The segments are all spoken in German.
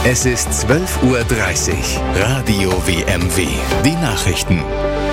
Es ist 12:30 Uhr. Radio WMW. Die Nachrichten.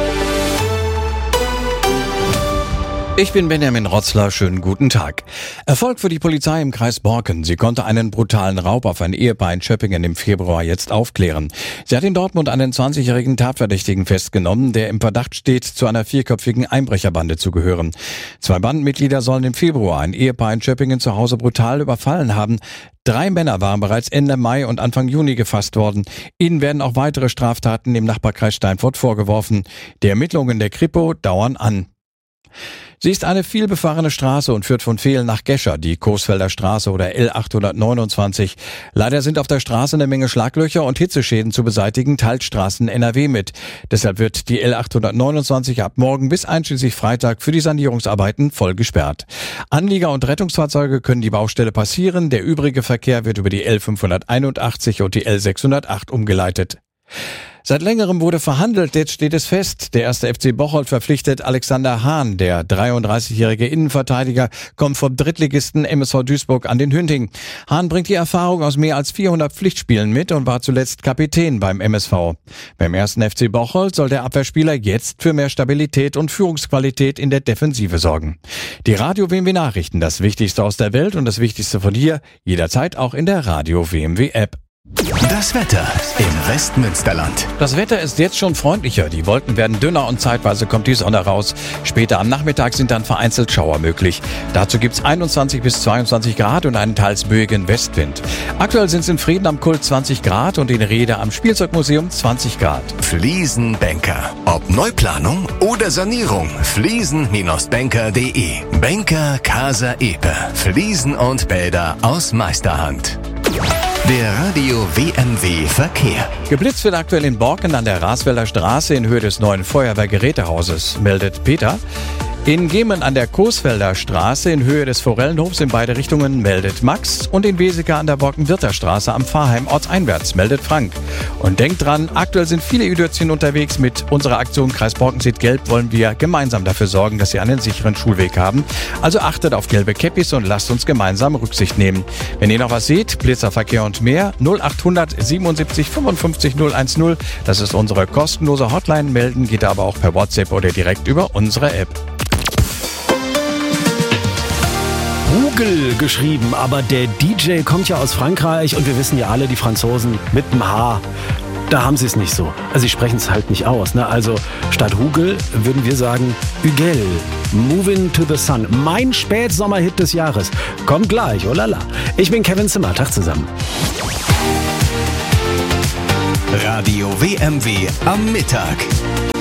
Ich bin Benjamin Rotzler, schönen guten Tag. Erfolg für die Polizei im Kreis Borken. Sie konnte einen brutalen Raub auf ein Ehepaar in Schöppingen im Februar jetzt aufklären. Sie hat in Dortmund einen 20-jährigen Tatverdächtigen festgenommen, der im Verdacht steht, zu einer 4-köpfigen Einbrecherbande zu gehören. 2 Bandenmitglieder sollen im Februar ein Ehepaar in Schöppingen zu Hause brutal überfallen haben. 3 Männer waren bereits Ende Mai und Anfang Juni gefasst worden. Ihnen werden auch weitere Straftaten im Nachbarkreis Steinfurt vorgeworfen. Die Ermittlungen der Kripo dauern an. Sie ist eine vielbefahrene Straße und führt von Vehlen nach Gescher, die Coesfelder Straße oder L829. Leider sind auf der Straße eine Menge Schlaglöcher und Hitzeschäden zu beseitigen, teilt Straßen NRW mit. Deshalb wird die L829 ab morgen bis einschließlich Freitag für die Sanierungsarbeiten voll gesperrt. Anlieger und Rettungsfahrzeuge können die Baustelle passieren, der übrige Verkehr wird über die L581 und die L608 umgeleitet. Seit längerem wurde verhandelt, jetzt steht es fest. Der 1. FC Bocholt verpflichtet Alexander Hahn. Der 33-jährige Innenverteidiger kommt vom Drittligisten MSV Duisburg an den Hünding. Hahn bringt die Erfahrung aus mehr als 400 Pflichtspielen mit und war zuletzt Kapitän beim MSV. Beim 1. FC Bocholt soll der Abwehrspieler jetzt für mehr Stabilität und Führungsqualität in der Defensive sorgen. Die Radio WMW Nachrichten, das Wichtigste aus der Welt und das Wichtigste von hier, jederzeit auch in der Radio WMW App. Das Wetter im Westmünsterland. Das Wetter ist jetzt schon freundlicher. Die Wolken werden dünner und zeitweise kommt die Sonne raus. Später am Nachmittag sind dann vereinzelt Schauer möglich. Dazu gibt's 21 bis 22 Grad und einen teils böigen Westwind. Aktuell sind es in Frieden am Kult 20 Grad und in Rede am Spielzeugmuseum 20 Grad. Fliesenbanker. Ob Neuplanung oder Sanierung. Fliesen-banker.de. Banker Casa Epe. Fliesen und Bäder aus Meisterhand. Der Radio WMW Verkehr. Geblitzt wird aktuell in Borken an der Rasfelder Straße in Höhe des neuen Feuerwehrgerätehauses, meldet Peter. In Gemen an der Coesfelder Straße in Höhe des Forellenhofs in beide Richtungen, meldet Max. Und in Weseke an der Borkenwirther Straße am Pfarrheim ortseinwärts, meldet Frank. Und denkt dran, aktuell sind viele Idötzchen unterwegs. Mit unserer Aktion Kreis Borken sieht gelb wollen wir gemeinsam dafür sorgen, dass sie einen sicheren Schulweg haben. Also achtet auf gelbe Käppis und lasst uns gemeinsam Rücksicht nehmen. Wenn ihr noch was seht, Blitzerverkehr und mehr, 0800 77 55 010. Das ist unsere kostenlose Hotline. Melden geht aber auch per WhatsApp oder direkt über unsere App. Hugel geschrieben, aber der DJ kommt ja aus Frankreich und wir wissen ja alle, die Franzosen mit dem H, da haben sie es nicht so. Also sie sprechen es halt nicht aus. Ne? Also statt Hugel würden wir sagen Hugel, Moving to the Sun. Mein Spätsommerhit des Jahres. Kommt gleich, oh lala. Ich bin Kevin Zimmer, Tag zusammen. Radio WMW am Mittag.